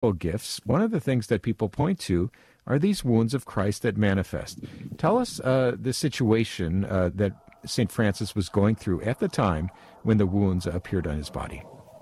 gifts, one of the things that people point to are these wounds of Christ that manifest. Tell us the situation that St. Francis was going through at the time when the wounds appeared on his body.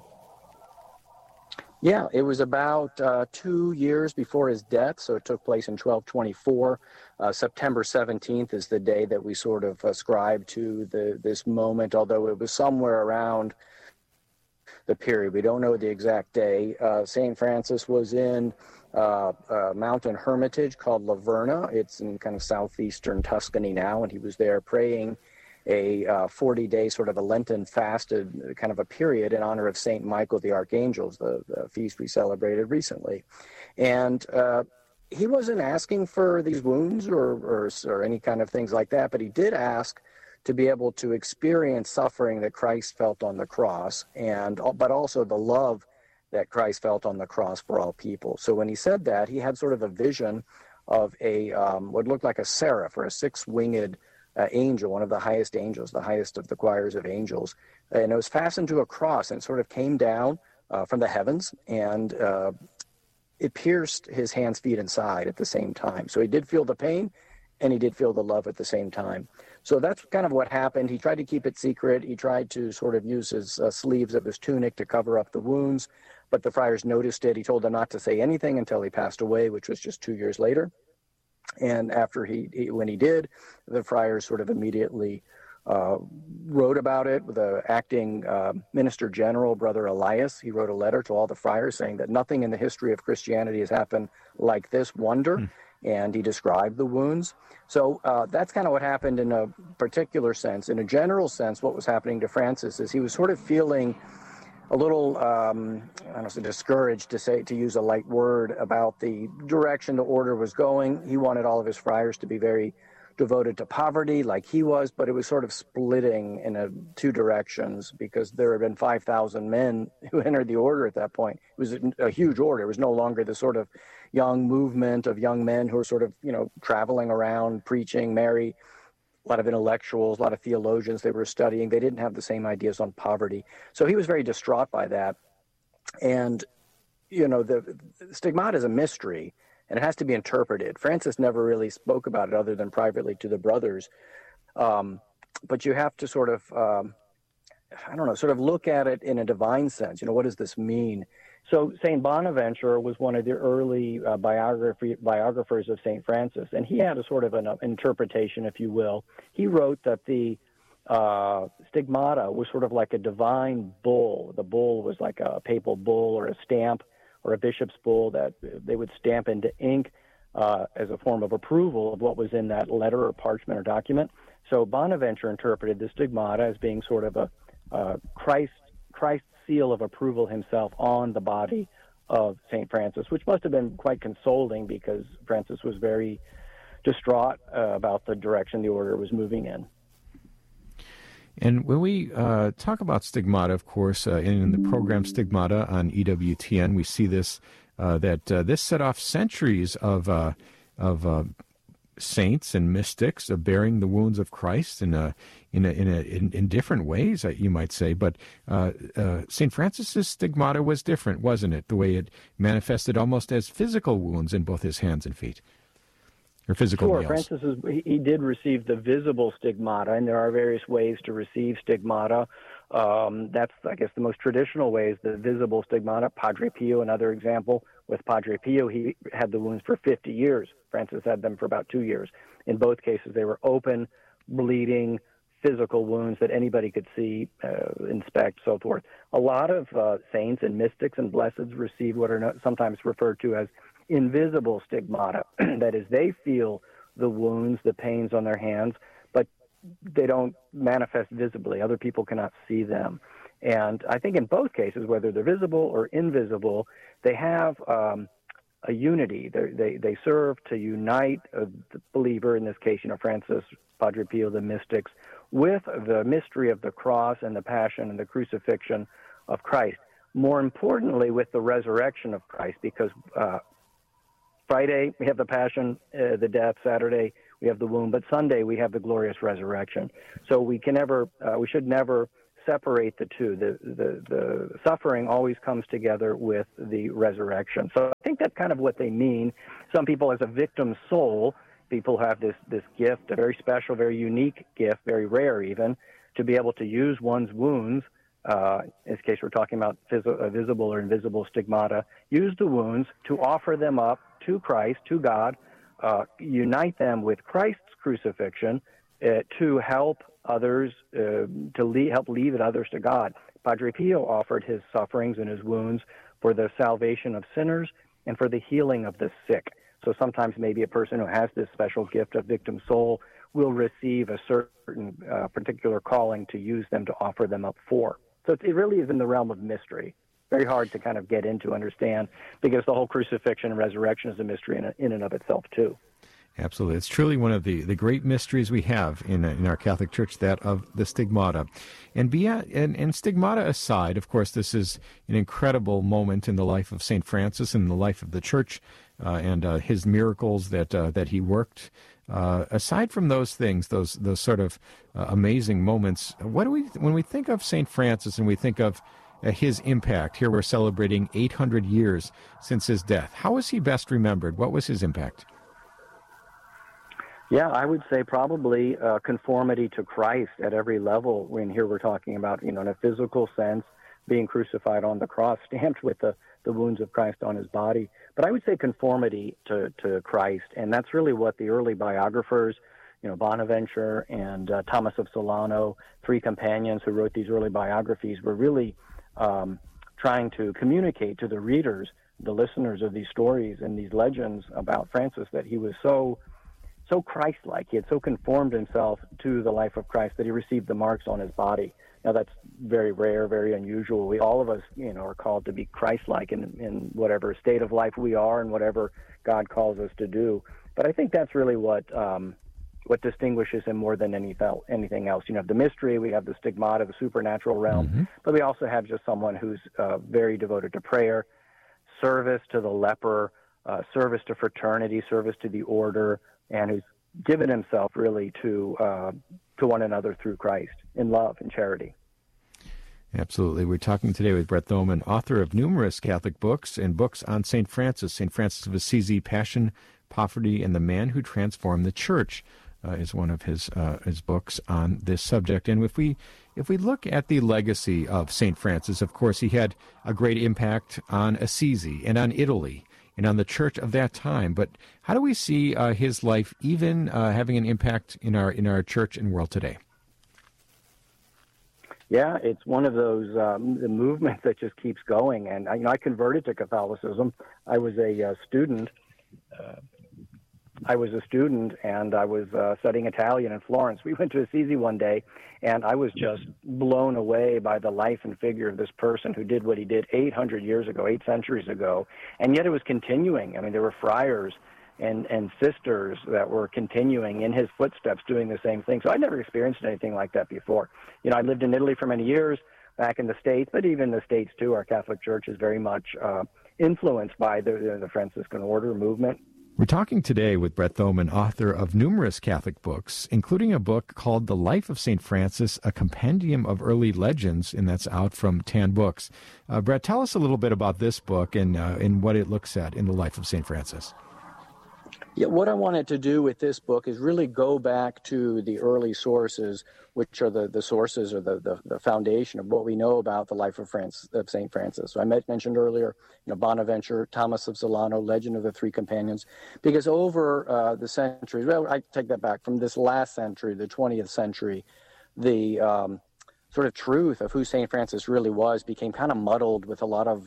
Yeah, it was about 2 years before his death, so it took place in 1224. September 17th is the day that we sort of ascribe to this moment, although it was somewhere around the period. We don't know the exact day. St. Francis was in a mountain hermitage called Laverna. It's in kind of southeastern Tuscany now, and he was there praying a 40-day sort of a Lenten fasted kind of a period in honor of St. Michael the Archangel, the feast we celebrated recently. And he wasn't asking for these wounds or any kind of things like that, but he did ask to be able to experience suffering that Christ felt on the cross, but also the love that Christ felt on the cross for all people. So when he said that, he had sort of a vision of a what looked like a seraph or a six-winged angel, one of the highest angels, the highest of the choirs of angels. And it was fastened to a cross, and it sort of came down from the heavens, and it pierced his hands, feet, and side at the same time. So he did feel the pain, and he did feel the love at the same time. So that's kind of what happened. He tried to keep it secret. He tried to sort of use his sleeves of his tunic to cover up the wounds, but the friars noticed it. He told them not to say anything until he passed away, which was just 2 years later. And after when he did, the friars sort of immediately wrote about it. The acting minister general, Brother Elias, he wrote a letter to all the friars saying that nothing in the history of Christianity has happened like this wonder. And he described the wounds. So that's kind of what happened in a particular sense. In a general sense, what was happening to Francis is he was sort of feeling a little, I don't know, discouraged, to use a light word, about the direction the order was going. He wanted all of his friars to be very devoted to poverty like he was, but it was sort of splitting in two directions because there had been 5,000 men who entered the order at that point. It was a huge order. It was no longer the sort of young movement of young men who were sort of, traveling around, preaching, merry. A lot of intellectuals, a lot of theologians they were studying. They didn't have the same ideas on poverty. So he was very distraught by that. And, the stigmata is a mystery, and it has to be interpreted. Francis never really spoke about it other than privately to the brothers. But you have to sort of, sort of look at it in a divine sense. What does this mean? So St. Bonaventure was one of the early biographers of St. Francis, and he had a sort of an interpretation, if you will. He wrote that the stigmata was sort of like a divine bull. The bull was like a papal bull or a stamp or a bishop's bull that they would stamp into ink as a form of approval of what was in that letter or parchment or document. So Bonaventure interpreted the stigmata as being sort of a Christ seal of approval himself on the body of St. Francis, which must have been quite consoling because Francis was very distraught about the direction the order was moving in. And when we talk about stigmata, of course, in the program Stigmata on EWTN, we see this, this set off centuries of saints and mystics bearing the wounds of Christ in different ways, you might say. But St. Francis's stigmata was different, wasn't it? The way it manifested almost as physical wounds in both his hands and feet, or physical nails. Francis he did receive the visible stigmata, and there are various ways to receive stigmata. That's, I guess, the most traditional way is the visible stigmata. Padre Pio, another example. With Padre Pio, he had the wounds for 50 years. Francis had them for about 2 years. In both cases, they were open, bleeding, physical wounds that anybody could see, inspect, so forth. A lot of saints and mystics and blesseds receive what are sometimes referred to as invisible stigmata. That is, they feel the wounds, the pains on their hands, but they don't manifest visibly. Other people cannot see them. And I think in both cases, whether they're visible or invisible, they have a unity. They serve to unite the believer, in this case, Francis, Padre Pio, the mystics, with the mystery of the cross and the passion and the crucifixion of Christ. More importantly, with the resurrection of Christ, because Friday we have the passion, the death. Saturday we have the wound, but Sunday we have the glorious resurrection. So we should never separate the two. The suffering always comes together with the resurrection. So I think that's kind of what they mean. Some people, as a victim soul, people have this gift, a very special, very unique gift, very rare even, to be able to use one's wounds. In this case, we're talking about visible or invisible stigmata. Use the wounds to offer them up to Christ, to God, unite them with Christ's crucifixion to help others, help lead others to God. Padre Pio offered his sufferings and his wounds for the salvation of sinners and for the healing of the sick. So sometimes maybe a person who has this special gift of victim soul will receive a certain particular calling to use them to offer them up for. So it really is in the realm of mystery. Very hard to kind of get into, understand, because the whole crucifixion and resurrection is a mystery in and of itself, too. Absolutely. It's truly one of the great mysteries we have in our Catholic Church, that of the stigmata. And stigmata aside, of course, this is an incredible moment in the life of St. Francis and the life of the Church and his miracles that he worked. Aside from those things, those sort of amazing moments, when we think of St. Francis and we think of his impact, here we're celebrating 800 years since his death. How was he best remembered? What was his impact? Yeah, I would say probably conformity to Christ at every level. When here we're talking about, in a physical sense, being crucified on the cross, stamped with the wounds of Christ on his body. But I would say conformity to Christ, and that's really what the early biographers, Bonaventure and Thomas of Solano, three companions who wrote these early biographies, were really trying to communicate to the readers, the listeners of these stories and these legends about Francis, that he was so Christ-like. He had so conformed himself to the life of Christ that he received the marks on his body. Now, that's very rare, very unusual. All of us, are called to be Christ-like in whatever state of life we are and whatever God calls us to do. But I think that's really what distinguishes him more than anything else. You have the mystery, we have the stigmata, the supernatural realm, but we also have just someone who's very devoted to prayer, service to the leper, service to fraternity, service to the order, and who's given himself really to one another through Christ in love and charity. Absolutely. We're talking today with Brett Thoman, author of numerous Catholic books and books on St. Francis of Assisi, Passion, Poverty, and the Man Who Transformed the Church is one of his books on this subject. And if we look at the legacy of St. Francis, of course, he had a great impact on Assisi and on Italy and on the church of that time. But how do we see his life even having an impact in our church and world today? Yeah, it's one of those the movements that just keeps going. And I converted to Catholicism. I was a student. And I was studying Italian in Florence. We went to Assisi one day, and I was just blown away by the life and figure of this person who did what he did 800 years ago, 8 centuries ago, and yet it was continuing. I mean, there were friars and sisters that were continuing in his footsteps doing the same thing. So I'd never experienced anything like that before. I lived in Italy for many years, back in the States, but even the States, too, our Catholic Church is very much influenced by the Franciscan order movement. We're talking today with Brett Thoman, author of numerous Catholic books, including a book called The Life of St. Francis, a compendium of early legends, and that's out from Tan Books. Brett, tell us a little bit about this book and what it looks at in the life of St. Francis. Yeah, what I wanted to do with this book is really go back to the early sources, which are the sources or the foundation of what we know about the life of St. Francis. So I mentioned earlier, Bonaventure, Thomas of Solano, Legend of the Three Companions, because over the centuries, well, I take that back, from this last century, the 20th century, the sort of truth of who St. Francis really was became kind of muddled with a lot of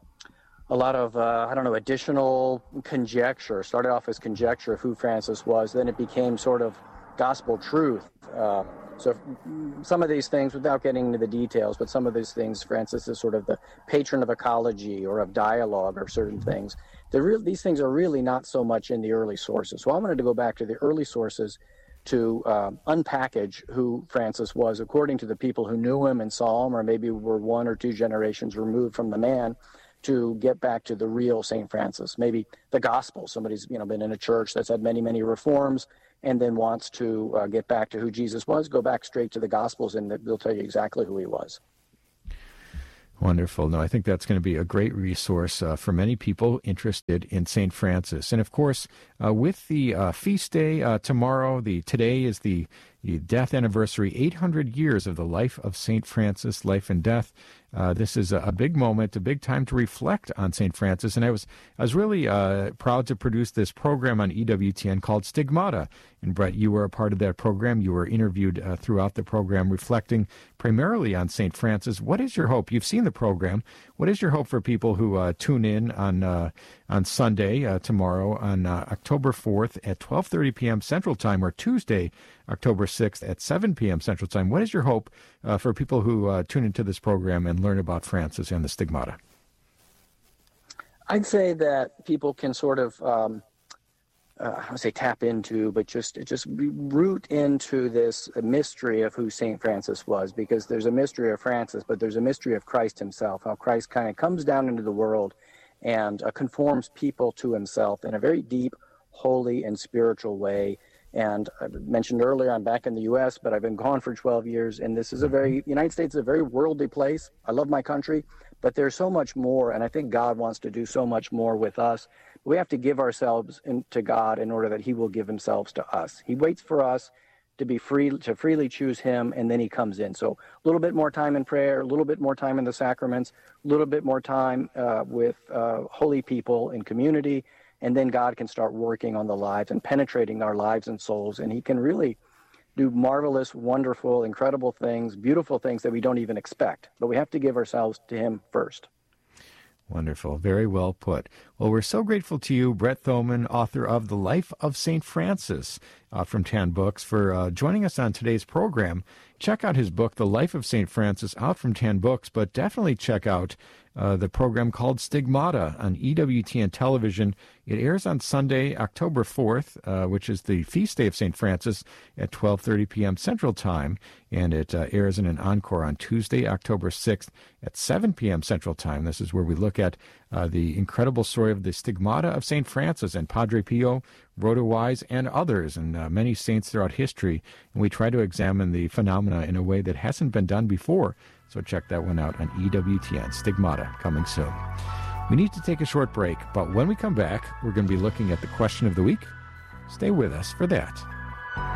additional conjecture. Started off as conjecture of who Francis was, then it became sort of gospel truth. So some of these things, without getting into the details, but some of these things, Francis is sort of the patron of ecology or of dialogue or certain things. These things are really not so much in the early sources. So I wanted to go back to the early sources to unpackage who Francis was according to the people who knew him and saw him, or maybe were 1 or 2 generations removed from the man, to get back to the real St. Francis, maybe the gospel. Somebody's been in a church that's had many, many reforms and then wants to get back to who Jesus was. Go back straight to the Gospels, and they'll tell you exactly who he was. Wonderful. No, I think that's going to be a great resource for many people interested in St. Francis. And of course, with the feast day tomorrow, today is the death anniversary, 800 years of the life of St. Francis, life and death. This is a big moment, a big time to reflect on St. Francis. And I was really proud to produce this program on EWTN called Stigmata. And Brett, you were a part of that program. You were interviewed throughout the program, reflecting primarily on St. Francis. What is your hope? You've seen the program. What is your hope for people who tune in on Sunday, tomorrow, on October 4th at 12:30 p.m. Central Time, or Tuesday, October 6th at 7 p.m. Central Time? What is your hope for people who tune into this program and learn about Francis and the Stigmata? I'd say that people can sort of, I would say tap into, but just root into this mystery of who St. Francis was, because there's a mystery of Francis, but there's a mystery of Christ himself, how Christ kind of comes down into the world and conforms people to himself in a very deep, holy, and spiritual way. And I mentioned earlier, I'm back in the U.S., but I've been gone for 12 years, and this is United States is a very worldly place. I love my country, but there's so much more, and I think God wants to do so much more with us. We have to give ourselves to God in order that he will give himself to us. He waits for us to be free, to freely choose him, and then he comes in. So a little bit more time in prayer, a little bit more time in the sacraments, a little bit more time with holy people in community, and then God can start working on the lives and penetrating our lives and souls, and he can really do marvelous, wonderful, incredible things, beautiful things that we don't even expect. But we have to give ourselves to him first. Wonderful. Very well put. Well, we're so grateful to you, Brett Thoman, author of The Life of St. Francis from Tan Books, for joining us on today's program. Check out his book, The Life of St. Francis, out from Tan Books, but definitely check out the program called Stigmata on EWTN television. It airs on Sunday, October 4th, which is the feast day of St. Francis, at 12:30 p.m. Central Time, and it airs in an encore on Tuesday, October 6th at 7 p.m. Central Time. This is where we look at the incredible story of the Stigmata of St. Francis and Padre Pio, Rhoda Wise, and others, and many saints throughout history. And we try to examine the phenomena in a way that hasn't been done before. So check that one out on EWTN. Stigmata, coming soon. We need to take a short break, but when we come back, we're going to be looking at the question of the week. Stay with us for that.